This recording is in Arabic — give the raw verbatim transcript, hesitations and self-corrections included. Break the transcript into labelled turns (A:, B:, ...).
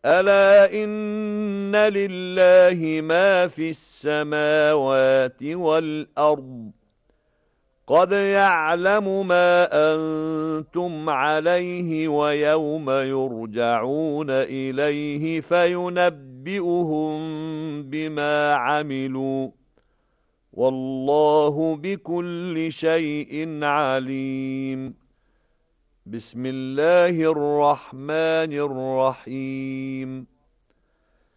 A: ألا إن لله ما في السماوات والأرض قد يعلم ما أنتم عليه ويوم يرجعون إليه فينبئهم بما عملوا والله بكل شيء عليم. بسم الله الرحمن الرحيم.